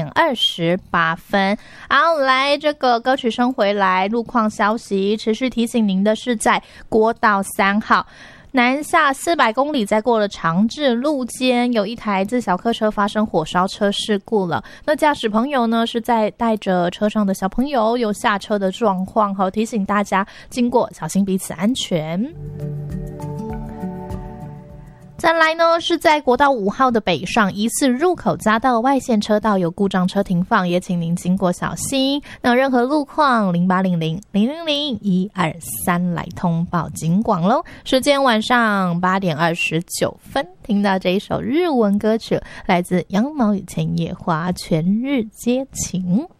8:28。好，来这个歌曲声回来，路况消息，持续提醒您的是在国道3号。南下400公里，在过了长治路间，有一台自小客车发生火烧车事故了。那驾驶朋友呢，是在带着车上的小朋友有下车的状况，好提醒大家经过小心彼此安全。再来呢，是在国道5号的北上，疑似入口匝道外线车道有故障车停放，也请您经过小心。那任何路况0800-000-123来通报警广咯。时间晚上8:29，听到这一首日文歌曲，来自羊毛与千叶花《全日皆晴》。